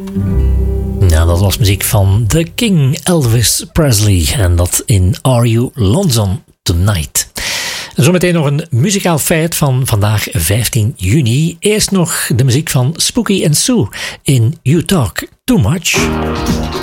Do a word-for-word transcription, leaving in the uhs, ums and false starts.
Nou, dat was muziek van The King, Elvis Presley. En dat in Are You Lonesome Tonight? Zometeen nog een muzikaal feit van vandaag vijftien juni. Eerst nog de muziek van Spooky and Sue in You Talk Too Much.